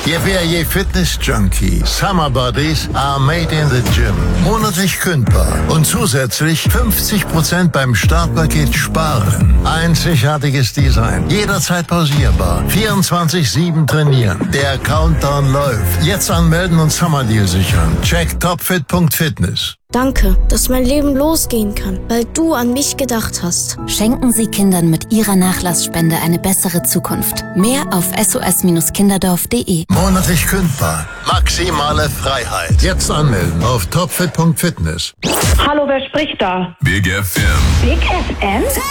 Je Fitness Junkie. Summer Bodies are made in the gym. Monatlich kündbar. Und zusätzlich 50% beim Startpaket sparen. Einzigartiges Design. Jederzeit pausierbar. 24/7 trainieren. Der Countdown läuft. Jetzt anmelden und Summer Deal sichern. Check topfit.fitness. Danke, dass mein Leben losgehen kann, weil du an mich gedacht hast. Schenken Sie Kindern mit Ihrer Nachlassspende eine bessere Zukunft. Mehr auf sos-kinderdorf.de. Monatlich kündbar. Maximale Freiheit. Jetzt anmelden auf topfit.fitness. Hallo, wer spricht da? Big FM. Big FM?